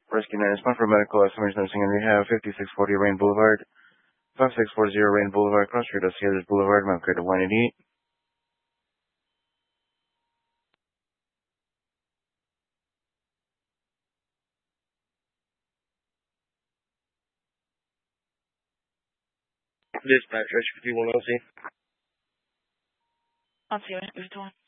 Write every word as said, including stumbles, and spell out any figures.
Rescue nine is one for medical estimates nursing and rehab, fifty-six forty Rain Boulevard, five six four zero Rain Boulevard, Cross Street, Osceola Boulevard, Mount Carter one eighty-eight. Dispatch, Rich fifty-one O C. I'll see what you're doing.